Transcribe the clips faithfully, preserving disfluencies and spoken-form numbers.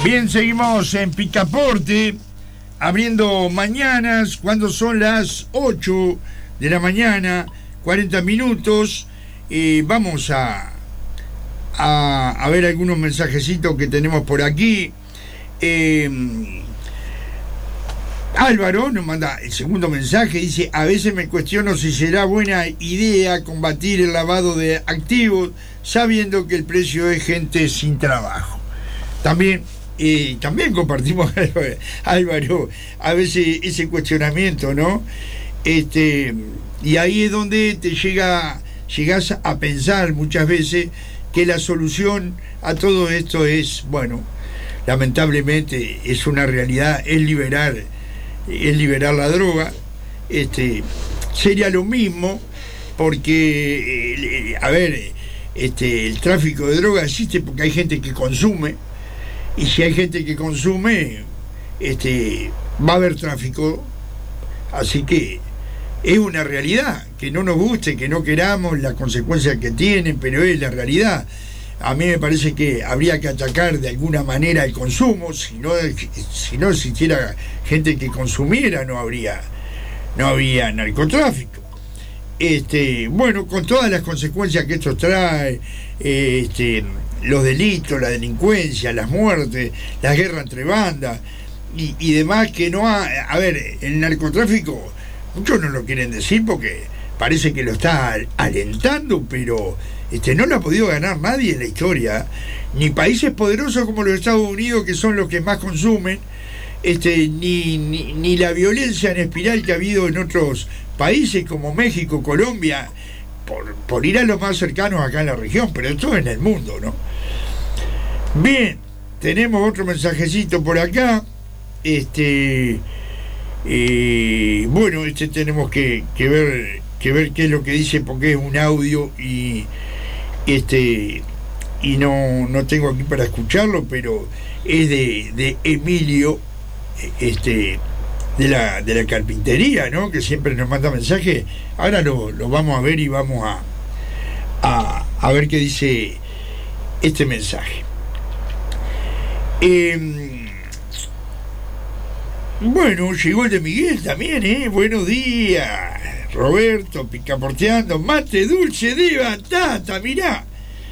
Bien, seguimos en Picaporte, abriendo mañanas, cuando son las ocho de la mañana, cuarenta minutos. Eh, vamos a, a, a ver algunos mensajecitos que tenemos por aquí. Eh, Álvaro nos manda el segundo mensaje, dice: a veces me cuestiono si será buena idea combatir el lavado de activos sabiendo que el precio es gente sin trabajo. También eh, también compartimos, Álvaro, a veces ese cuestionamiento, ¿no? Este, y ahí es donde te llega, llegas a pensar muchas veces que la solución a todo esto es, bueno, lamentablemente es una realidad, es liberar es liberar la droga. Este, sería lo mismo porque, eh, a ver, este, el tráfico de droga existe porque hay gente que consume, y si hay gente que consume, este, va a haber tráfico. Así que es una realidad, que no nos guste, que no queramos, las consecuencias que tienen, pero es la realidad. A mí me parece que habría que atacar de alguna manera el consumo. Si no, si no existiera gente que consumiera, no habría, no habría narcotráfico. Este, bueno, con todas las consecuencias que esto trae, este, los delitos, la delincuencia, las muertes, la guerra entre bandas y, y demás, que no ha... A ver, el narcotráfico, muchos no lo quieren decir porque parece que lo está alentando, pero... Este, no lo ha podido ganar nadie en la historia, ni países poderosos como los Estados Unidos, que son los que más consumen, este, ni, ni, ni la violencia en espiral que ha habido en otros países como México, Colombia, por, por ir a los más cercanos acá en la región, pero esto en el mundo, ¿no? Bien, tenemos otro mensajecito por acá. Este, eh, bueno, este tenemos que, que ver, que ver qué es lo que dice, porque es un audio y este y no, no tengo aquí para escucharlo, pero es de, de Emilio, este, de la, de la carpintería, ¿no? Que siempre nos manda mensajes. Ahora lo, lo vamos a ver y vamos a, a, a ver qué dice este mensaje. Eh, bueno, llegó el de Miguel también, ¿eh? Buenos días, Roberto, picaporteando, mate dulce de batata, mirá.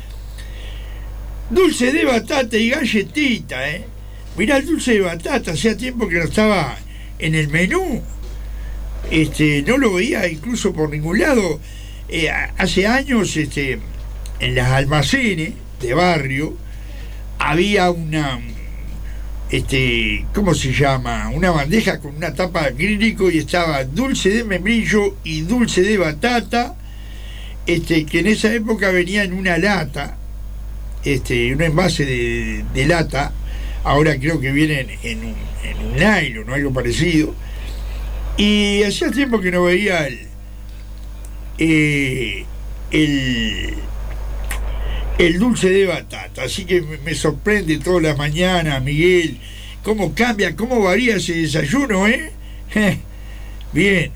Dulce de batata y galletita, ¿eh? Mirá el dulce de batata, hacía tiempo que no estaba en el menú. Este, no lo veía incluso por ningún lado. Eh, hace años, este, en las almacenes de barrio, había una... Este, ¿cómo se llama? Una bandeja con una tapa de acrílico y estaba dulce de membrillo y dulce de batata, este, que en esa época venía en una lata, este, un envase de, de lata. Ahora creo que viene en, en, un, en un nylon o algo parecido. Y hacía tiempo que no veía el eh, el el dulce de batata, así que me sorprende todas las mañanas, Miguel, cómo cambia, cómo varía ese desayuno, ¿eh? Bien.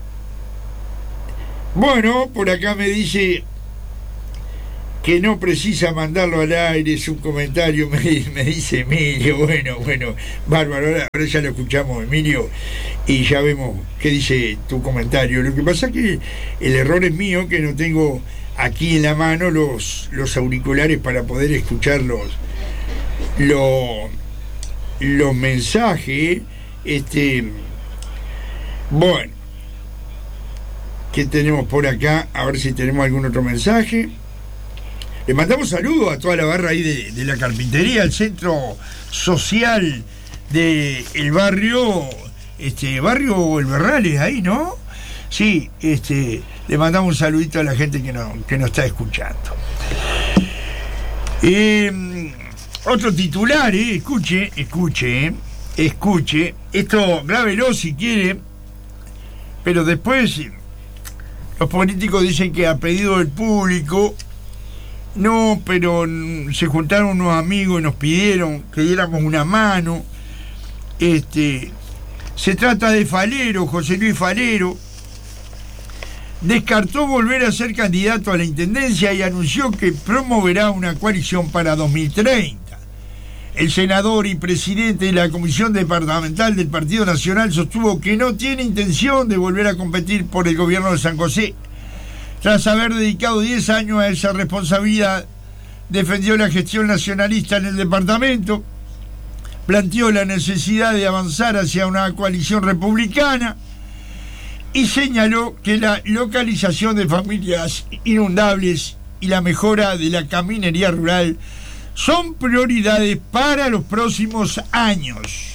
Bueno, por acá me dice que no precisa mandarlo al aire, es un comentario, me, me dice Emilio. Bueno, bueno, bárbaro, ahora, ahora ya lo escuchamos, Emilio, y ya vemos qué dice tu comentario. Lo que pasa es que el error es mío, que no tengo aquí en la mano los, los auriculares para poder escuchar los, los, los mensajes. Este, bueno, ¿qué tenemos por acá? A ver si tenemos algún otro mensaje. Le mandamos saludos a toda la barra ahí de, de la carpintería, al centro social del barrio, este barrio El Berrales, ahí, ¿no? Sí, este, le mandamos un saludito a la gente que, no, que nos está escuchando. Eh, otro titular, eh, escuche, escuche, eh, escuche. Esto grábelo si quiere, pero después los políticos dicen que a pedido del público. No, pero se juntaron unos amigos y nos pidieron que diéramos una mano. Este, se trata de Falero, José Luis Falero. Descartó volver a ser candidato a la intendencia y anunció que promoverá una coalición para dos mil treinta. El senador y presidente de la Comisión Departamental del Partido Nacional sostuvo que no tiene intención de volver a competir por el gobierno de San José. Tras haber dedicado diez años a esa responsabilidad, defendió la gestión nacionalista en el departamento, planteó la necesidad de avanzar hacia una coalición republicana y señaló que la localización de familias inundables y la mejora de la caminería rural son prioridades para los próximos años.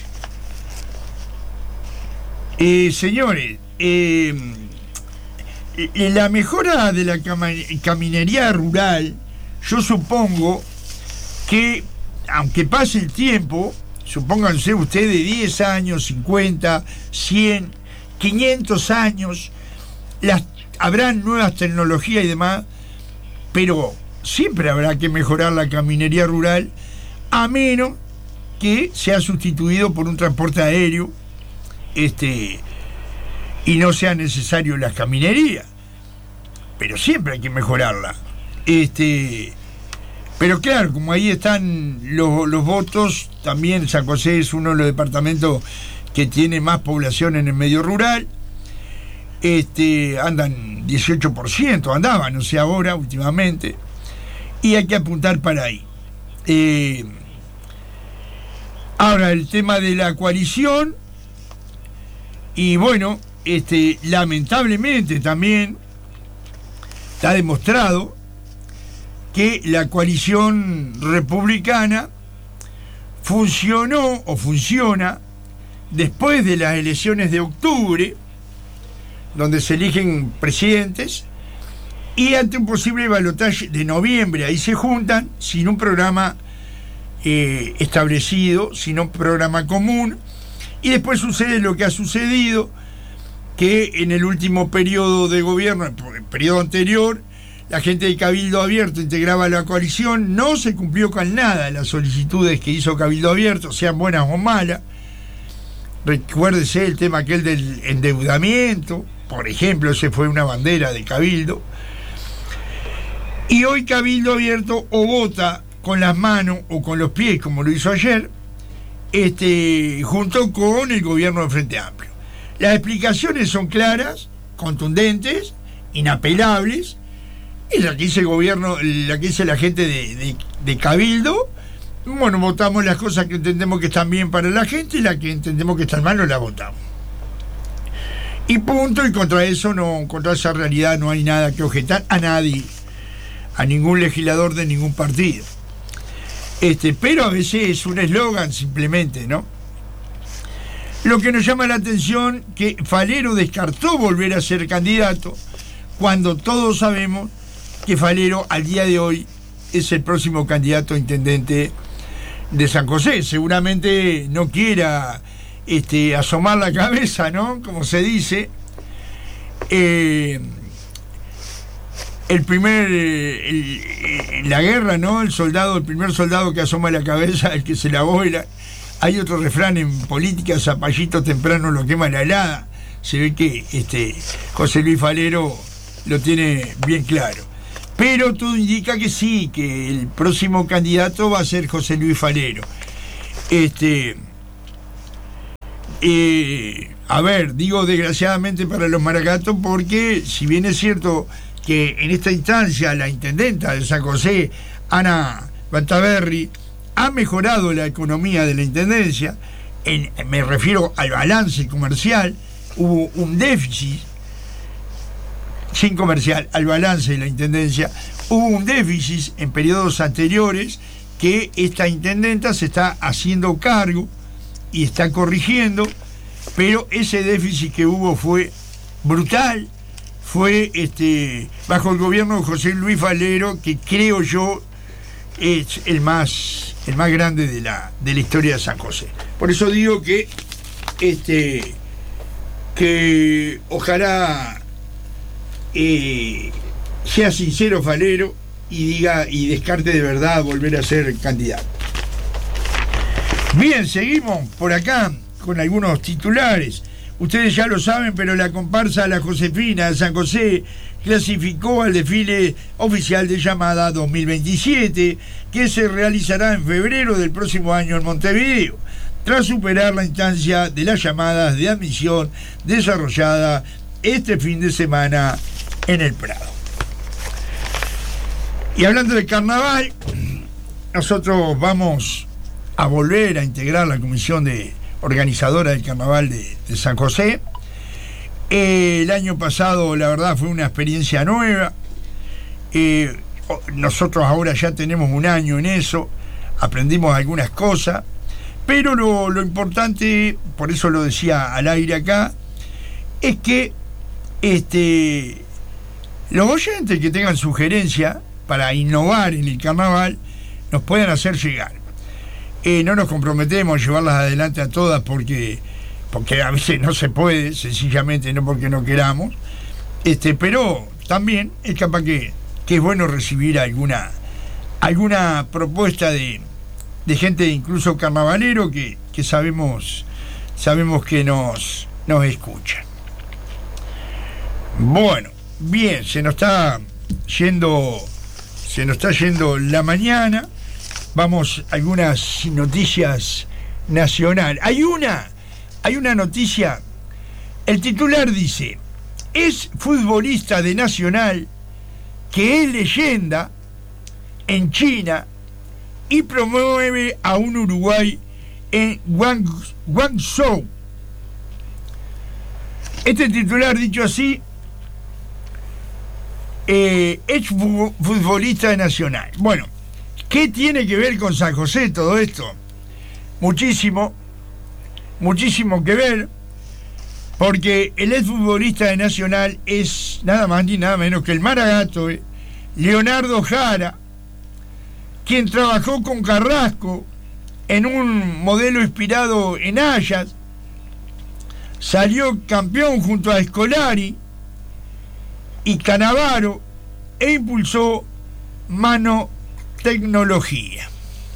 Eh, señores, eh, la mejora de la cam- caminería rural, yo supongo que, aunque pase el tiempo, supónganse ustedes diez años, cincuenta, cien, quinientos años, las, habrán nuevas tecnologías y demás, pero siempre habrá que mejorar la caminería rural, a menos que sea sustituido por un transporte aéreo este, y no sea necesario la caminería. Pero siempre hay que mejorarla. Este, pero claro, como ahí están los, los votos, también San José es uno de los departamentos que tiene más población en el medio rural. Este, andan dieciocho por ciento, andaban, no sé ahora, últimamente. Y hay que apuntar para ahí. Eh, ahora, el tema de la coalición. Y bueno, este, lamentablemente también está demostrado que la coalición republicana funcionó o funciona después de las elecciones de octubre, donde se eligen presidentes, y ante un posible balotaje de noviembre. Ahí se juntan sin un programa eh, establecido, sin un programa común, y después sucede lo que ha sucedido, que en el último periodo de gobierno, el periodo anterior, la gente de Cabildo Abierto integraba la coalición, no se cumplió con nada de las solicitudes que hizo Cabildo Abierto, sean buenas o malas. Recuérdese el tema aquel del endeudamiento, por ejemplo, ese fue una bandera de Cabildo. Y hoy Cabildo Abierto o vota con las manos o con los pies, como lo hizo ayer, este, junto con el gobierno de Frente Amplio. Las explicaciones son claras, contundentes, inapelables, y la que dice el gobierno, la que dice la gente de, de, de Cabildo. Bueno, votamos las cosas que entendemos que están bien para la gente, y las que entendemos que están mal no las votamos. Y punto, y contra eso no, contra esa realidad no hay nada que objetar a nadie, a ningún legislador de ningún partido. Este, pero a veces es un eslogan simplemente, ¿no? Lo que nos llama la atención que Falero descartó volver a ser candidato, cuando todos sabemos que Falero al día de hoy es el próximo candidato a intendente de San José. Seguramente no quiera este, asomar la cabeza, ¿no? Como se dice. Eh, el primer, el, en la guerra, ¿no? El soldado, el primer soldado que asoma la cabeza, el que se la vuela. Hay otro refrán en política: zapallito temprano lo quema la helada. Se ve que este, José Luis Falero lo tiene bien claro. Pero todo indica que sí, que el próximo candidato va a ser José Luis Falero. Este, eh, a ver, digo desgraciadamente para los Maragatos, porque si bien es cierto que en esta instancia la intendenta de San José, Ana Bantaberri, ha mejorado la economía de la intendencia, en, me refiero al balance comercial, hubo un déficit, sin comercial, al balance de la intendencia, hubo un déficit en periodos anteriores que esta intendenta se está haciendo cargo y está corrigiendo, pero ese déficit que hubo fue brutal, fue este, bajo el gobierno de José Luis Falero, que creo yo es el más, el más grande de la, de la historia de San José. Por eso digo que este que ojalá eh, sea sincero Falero y diga y descarte de verdad volver a ser candidato. Bien, seguimos por acá con algunos titulares. ustedes ya lo saben, pero la comparsa La Josefina de San José clasificó al desfile oficial de llamada dos mil veintisiete, que se realizará en febrero del próximo año en Montevideo, tras superar la instancia de las llamadas de admisión desarrollada este fin de semana en el Prado. Y hablando de carnaval, nosotros vamos a volver a integrar la comisión de organizadora del carnaval de, de San José. Eh, el año pasado, la verdad, fue una experiencia nueva. Eh, nosotros ahora ya tenemos un año en eso, aprendimos algunas cosas, pero lo, lo importante, por eso lo decía al aire acá, es que este, los oyentes que tengan sugerencias para innovar en el carnaval nos puedan hacer llegar. Eh, no nos comprometemos a llevarlas adelante a todas porque, porque a veces no se puede, sencillamente no porque no queramos, este, pero también es capaz que, que es bueno recibir alguna, alguna propuesta de, de gente incluso carnavalero que, que sabemos, sabemos que nos, nos escucha. Bueno, bien, se nos está yendo, se nos está yendo la mañana. Vamos a algunas noticias nacionales. Hay una, hay una noticia. El titular dice: es futbolista de Nacional que es leyenda en China y promueve a un Uruguay en Guangzhou. Este titular, dicho así, eh, es futbolista de Nacional. Bueno, ¿qué tiene que ver con San José todo esto? Muchísimo, muchísimo que ver, porque el exfutbolista de Nacional es nada más ni nada menos que el Maragato, eh, Leonardo Jara, quien trabajó con Carrasco en un modelo inspirado en Ajax, salió campeón junto a Scolari y Cannavaro e impulsó Mano Tecnología,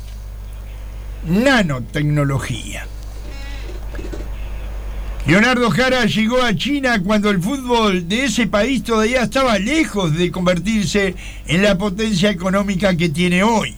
nanotecnología. Leonardo Jara llegó a China cuando el fútbol de ese país todavía estaba lejos de convertirse en la potencia económica que tiene hoy.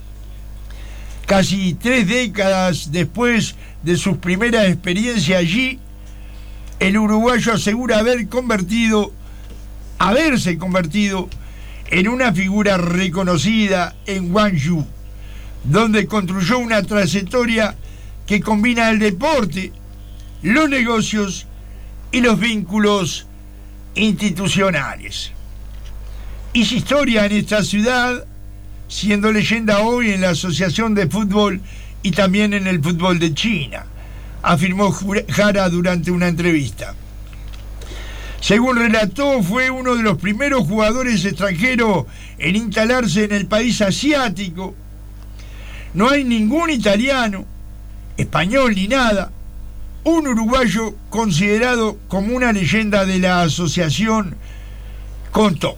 Casi tres décadas después de sus primeras experiencias allí, el uruguayo asegura haber convertido, haberse convertido en una figura reconocida en Guangzhou, donde construyó una trayectoria que combina el deporte, los negocios y los vínculos institucionales. Hizo historia en esta ciudad, siendo leyenda hoy en la Asociación de Fútbol y también en el fútbol de China, afirmó Jara durante una entrevista. Según relató, fue uno de los primeros jugadores extranjeros en instalarse en el país asiático. No hay ningún italiano, español ni nada, un uruguayo considerado como una leyenda de la asociación, contó.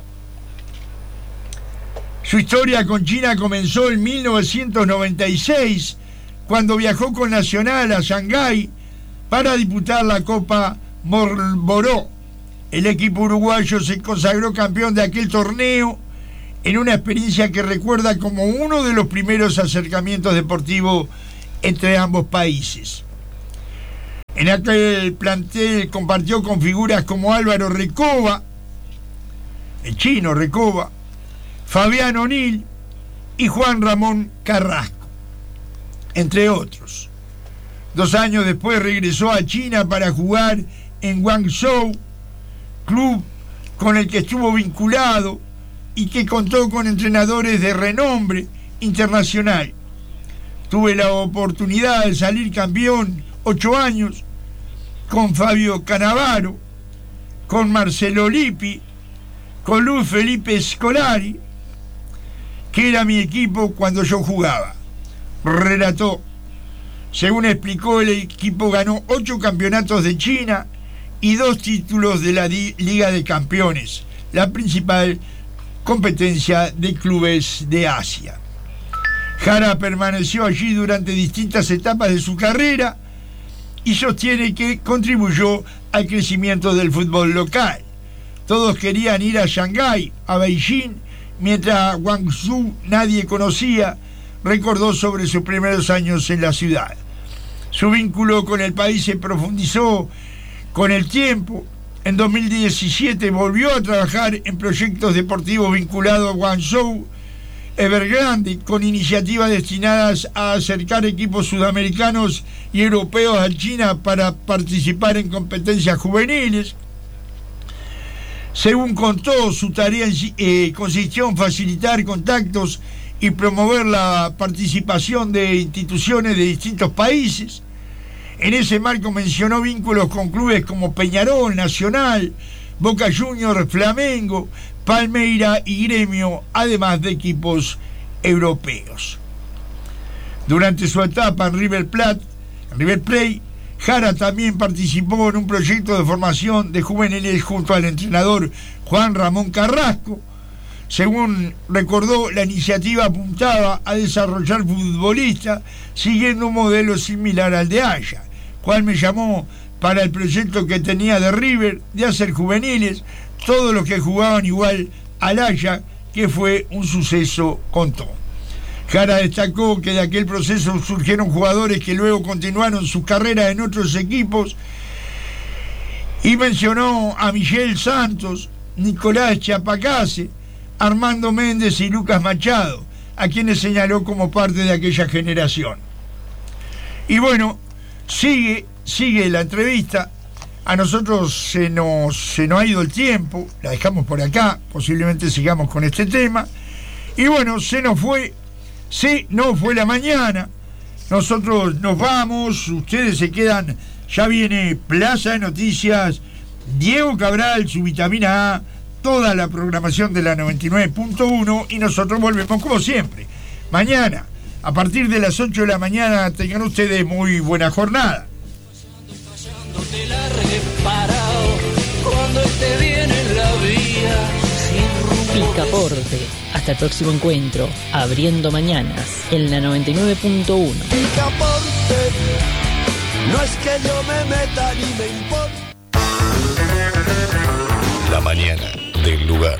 Su historia con China comenzó en mil novecientos noventa y seis, cuando viajó con Nacional a Shanghái para disputar la Copa Marlboro. El equipo uruguayo se consagró campeón de aquel torneo en una experiencia que recuerda como uno de los primeros acercamientos deportivos entre ambos países. En aquel plantel compartió con figuras como Álvaro Recoba, el chino Recoba, Fabián O'Neill y Juan Ramón Carrasco, entre otros. Dos años después regresó a China para jugar en Guangzhou, club con el que estuvo vinculado y que contó con entrenadores de renombre internacional. Tuve la oportunidad de salir campeón ocho años con Fabio Cannavaro, con Marcelo Lippi, con Luis Felipe Scolari, que era mi equipo cuando yo jugaba, relató. Según explicó, el equipo ganó ocho campeonatos de China y dos títulos de la Liga de Campeones, la principal competencia de clubes de Asia. Jara permaneció allí durante distintas etapas de su carrera, y sostiene que contribuyó al crecimiento del fútbol local. Todos querían ir a Shanghái, a Beijing, mientras Guangzhou nadie conocía. Recordó sobre sus primeros años en la ciudad. Su vínculo con el país se profundizó con el tiempo. En dos mil diecisiete volvió a trabajar en proyectos deportivos vinculados a Guangzhou Evergrande, con iniciativas destinadas a acercar equipos sudamericanos y europeos a China para participar en competencias juveniles. Según contó, su tarea eh, consistió en facilitar contactos y promover la participación de instituciones de distintos países. En ese marco mencionó vínculos con clubes como Peñarol, Nacional, Boca Juniors, Flamengo, Palmeira y Gremio, además de equipos europeos. Durante su etapa en River Plate, en River Plate, Jara también participó en un proyecto de formación de juveniles junto al entrenador Juan Ramón Carrasco. Según recordó, la iniciativa apuntaba a desarrollar futbolistas siguiendo un modelo similar al de Haya, cual me llamó para el proyecto que tenía de River de hacer juveniles, todos los que jugaban igual al Haya, que fue un suceso, contó. Jara destacó que de aquel proceso surgieron jugadores que luego continuaron sus carreras en otros equipos y mencionó a Michel Santos, Nicolás Chapacase, Armando Méndez y Lucas Machado, a quienes señaló como parte de aquella generación. Y bueno, sigue, sigue la entrevista. A nosotros se nos, se nos ha ido el tiempo, la dejamos por acá, posiblemente sigamos con este tema. Y bueno, se nos fue, se nos fue la mañana. Nosotros nos vamos, ustedes se quedan, ya viene Plaza de Noticias, Diego Cabral, su vitamina A, toda la programación de la noventa y nueve punto uno y nosotros volvemos como siempre. Mañana, a partir de las ocho de la mañana, tengan ustedes muy buena jornada. Picaporte. Hasta el próximo encuentro, abriendo mañanas en la noventa y nueve punto uno. Picaporte. No es que yo me meta ni me importa. La mañana del lugar.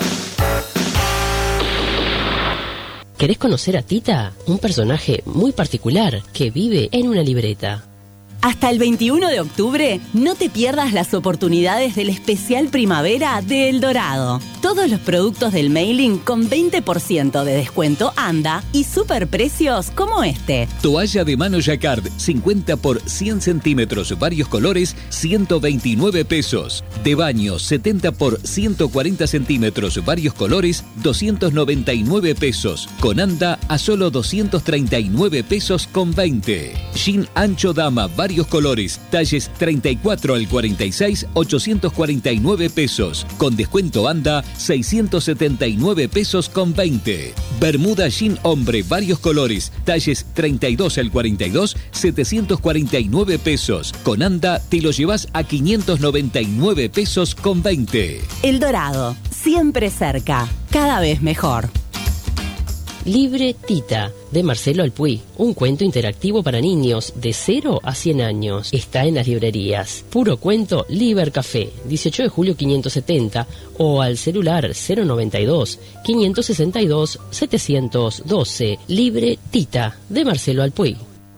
¿Querés conocer a Tita? Un personaje muy particular que vive en una libreta. Hasta el veintiuno de octubre, no te pierdas las oportunidades del especial primavera de El Dorado. Todos los productos del mailing con veinte por ciento de descuento anda y superprecios como este. Toalla de mano Jacquard, cincuenta por cien centímetros, varios colores, ciento veintinueve pesos. De baño, setenta por ciento cuarenta centímetros, varios colores, doscientos noventa y nueve pesos. Con anda a solo doscientos treinta y nueve pesos con veinte. Jean ancho dama, varios colores, talles treinta y cuatro al cuarenta y seis, ochocientos cuarenta y nueve pesos. Con descuento anda, seiscientos setenta y nueve pesos con veinte. Bermuda jean hombre, varios colores, talles treinta y dos al cuarenta y dos, setecientos cuarenta y nueve pesos. Con anda te lo llevas a quinientos noventa y nueve pesos con veinte. El Dorado, siempre cerca, cada vez mejor. Libre Tita, de Marcelo Alpuy, un cuento interactivo para niños de cero a cien años. Está en las librerías. Puro cuento Liber Café, dieciocho de julio quinientos setenta, o al celular cero noventa y dos, quinientos sesenta y dos, setecientos doce. Libre Tita, de Marcelo Alpuy.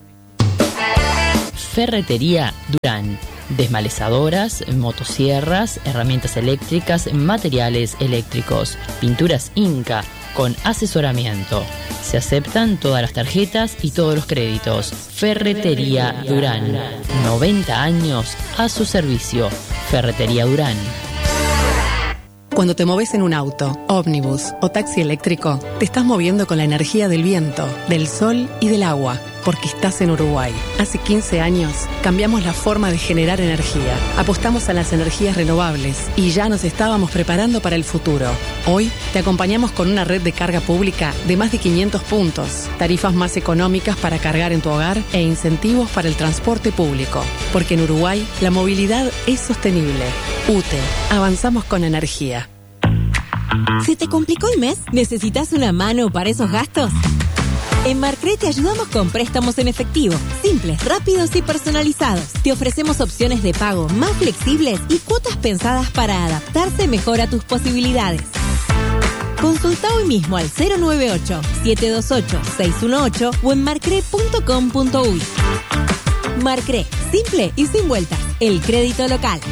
Ferretería Durán. Desmalezadoras, motosierras, herramientas eléctricas, materiales eléctricos, pinturas Inca, con asesoramiento. Se aceptan todas las tarjetas y todos los créditos. Ferretería Durán. noventa años a su servicio. Ferretería Durán. Cuando te moves en un auto, ómnibus o taxi eléctrico, te estás moviendo con la energía del viento, del sol y del agua, porque estás en Uruguay. Hace quince años cambiamos la forma de generar energía. Apostamos a las energías renovables y ya nos estábamos preparando para el futuro. Hoy te acompañamos con una red de carga pública de más de quinientos puntos, tarifas más económicas para cargar en tu hogar e incentivos para el transporte público. Porque en Uruguay la movilidad es sostenible. U T E, avanzamos con energía. ¿Se te complicó el mes? ¿Necesitas una mano para esos gastos? En Marcre te ayudamos con préstamos en efectivo, simples, rápidos y personalizados. Te ofrecemos opciones de pago más flexibles y cuotas pensadas para adaptarse mejor a tus posibilidades. Consulta hoy mismo al cero nueve ocho, siete dos ocho, seis uno ocho o en marcre punto com punto uy. Marcre, simple y sin vueltas, el crédito local.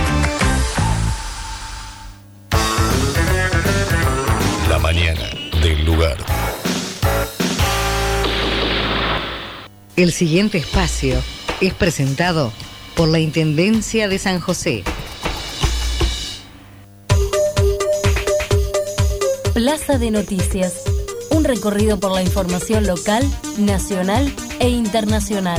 La mañana del lugar. El siguiente espacio es presentado por la Intendencia de San José. Plaza de Noticias. Un recorrido por la información local, nacional e internacional.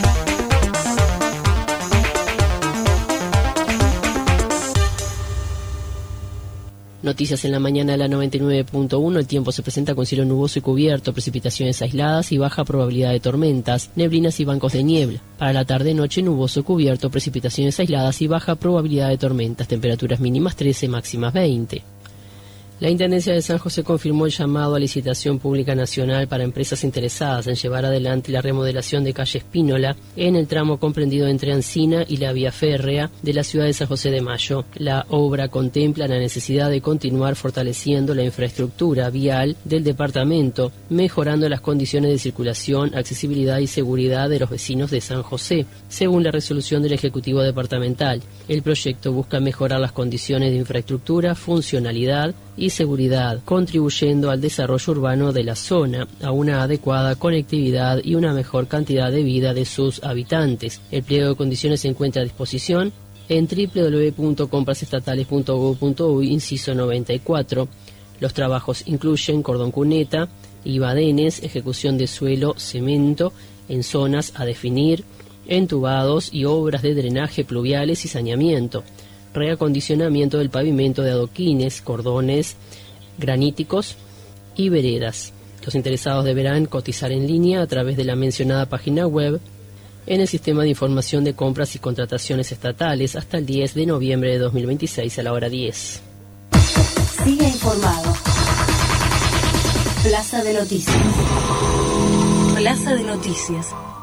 Noticias en la mañana de la noventa y nueve punto uno. El tiempo se presenta con cielo nuboso y cubierto, precipitaciones aisladas y baja probabilidad de tormentas, neblinas y bancos de niebla. Para la tarde-noche, nuboso cubierto, precipitaciones aisladas y baja probabilidad de tormentas, temperaturas mínimas trece, máximas veinte. La Intendencia de San José confirmó el llamado a licitación pública nacional para empresas interesadas en llevar adelante la remodelación de calle Espínola en el tramo comprendido entre Ancina y la vía férrea de la ciudad de San José de Mayo. La obra contempla la necesidad de continuar fortaleciendo la infraestructura vial del departamento, mejorando las condiciones de circulación, accesibilidad y seguridad de los vecinos de San José. Según la resolución del Ejecutivo Departamental, el proyecto busca mejorar las condiciones de infraestructura, funcionalidad y seguridad, contribuyendo al desarrollo urbano de la zona, a una adecuada conectividad y una mejor cantidad de vida de sus habitantes. El pliego de condiciones se encuentra a disposición en doble u doble u doble u punto compras estatales punto gob punto uy, inciso noventa y cuatro. Los trabajos incluyen cordón cuneta y badenes, ejecución de suelo, cemento en zonas a definir, entubados y obras de drenaje pluviales y saneamiento, reacondicionamiento del pavimento de adoquines, cordones graníticos y veredas. Los interesados deberán cotizar en línea a través de la mencionada página web en el Sistema de Información de Compras y Contrataciones Estatales hasta el diez de noviembre de dos mil veintiséis a la hora diez. Sigue informado. Plaza de Noticias. Plaza de Noticias.